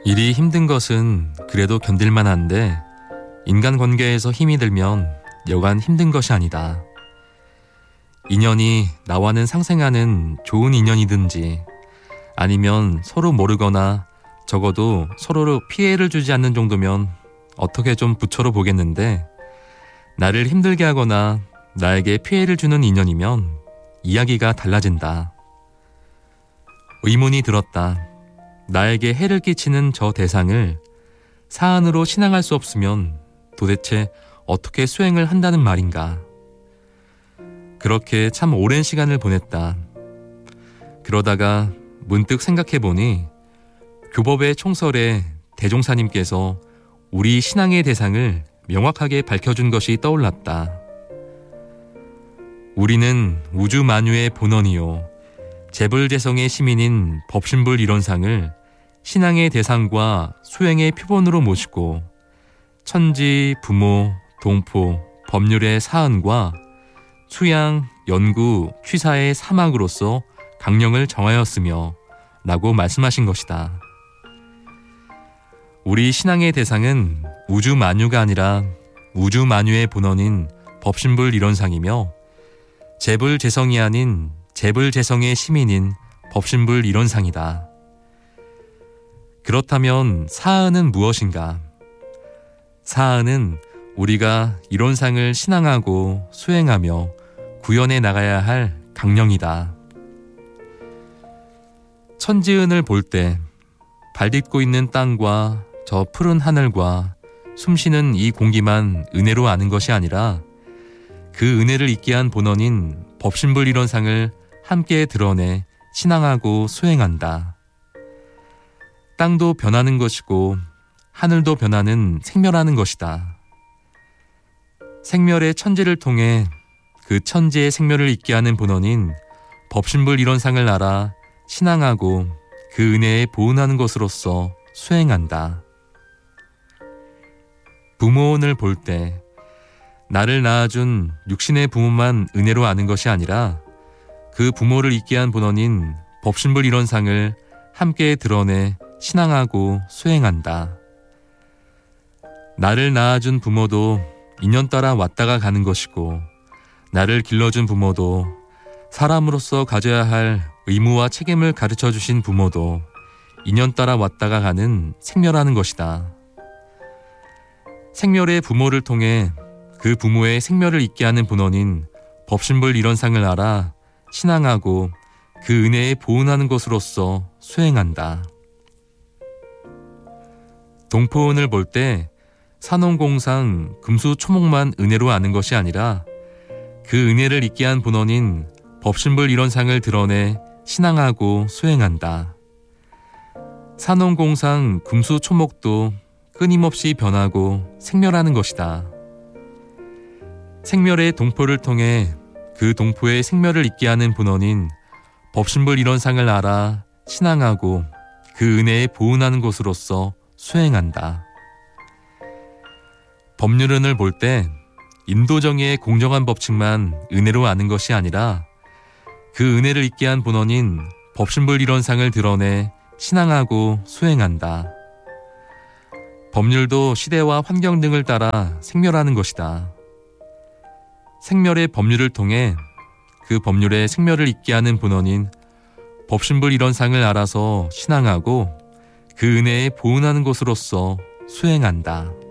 일이 힘든 것은 그래도 견딜만 한데 인간관계에서 힘이 들면 여간 힘든 것이 아니다. 인연이 나와는 상생하는 좋은 인연이든지 아니면 서로 모르거나 적어도 서로를 피해를 주지 않는 정도면 어떻게 좀 부처로 보겠는데, 나를 힘들게 하거나 나에게 피해를 주는 인연이면 이야기가 달라진다. 의문이 들었다. 나에게 해를 끼치는 저 대상을 사안으로 신앙할 수 없으면 도대체 어떻게 수행을 한다는 말인가. 그렇게 참 오랜 시간을 보냈다. 그러다가 문득 생각해보니 교법의 총설에 대종사님께서 우리 신앙의 대상을 명확하게 밝혀준 것이 떠올랐다. 우리는 우주 만유의 본원이요 재불재성의 시민인 법신불 이론상을 신앙의 대상과 수행의 표본으로 모시고 천지, 부모, 동포, 법률의 사안과 수양, 연구, 취사의 사막으로서 강령을 정하였으며 라고 말씀하신 것이다. 우리 신앙의 대상은 우주 만유가 아니라 우주 만유의 본원인 법신불 이론상이며 재불재성이 아닌 재불재성의 시민인 법신불 이론상이다. 그렇다면 사은은 무엇인가? 사은은 우리가 이론상을 신앙하고 수행하며 구현해 나가야 할 강령이다. 천지은을 볼 때 발딛고 있는 땅과 저 푸른 하늘과 숨쉬는 이 공기만 은혜로 아는 것이 아니라 그 은혜를 있게 한 본원인 법신불 이론상을 함께 드러내 신앙하고 수행한다. 땅도 변하는 것이고 하늘도 변하는 생멸하는 것이다. 생멸의 천지를 통해 그 천지의 생멸을 있게 하는 본원인 법신불 이론상을 알아 신앙하고 그 은혜에 보은하는 것으로서 수행한다. 부모원을 볼 때 나를 낳아준 육신의 부모만 은혜로 아는 것이 아니라 그 부모를 있게 한 본원인 법신불 이론상을 함께 드러내 신앙하고 수행한다. 나를 낳아준 부모도 인연 따라 왔다가 가는 것이고 나를 길러준 부모도 사람으로서 가져야 할 의무와 책임을 가르쳐 주신 부모도 인연 따라 왔다가 가는 생멸하는 것이다. 생멸의 부모를 통해 그 부모의 생멸을 있게 하는 본원인 법신불 이론상을 알아 신앙하고 그 은혜에 보은하는 것으로서 수행한다. 동포은을 볼 때 산원공상 금수초목만 은혜로 아는 것이 아니라 그 은혜를 있게 한 본원인 법신불 이론상을 드러내 신앙하고 수행한다. 산원공상 금수초목도 끊임없이 변하고 생멸하는 것이다. 생멸의 동포를 통해 그 동포의 생멸을 있게 하는 본원인 법신불 이론상을 알아 신앙하고 그 은혜에 보은하는 것으로서 수행한다. 법률은을 볼 때 인도정의의 공정한 법칙만 은혜로 아는 것이 아니라 그 은혜를 있게 한 본원인 법신불 이론상을 드러내 신앙하고 수행한다. 법률도 시대와 환경 등을 따라 생멸하는 것이다. 생멸의 법률을 통해 그 법률의 생멸을 있게 하는 본원인 법신불 이론상을 알아서 신앙하고 그 은혜에 보은하는 것으로서 수행한다.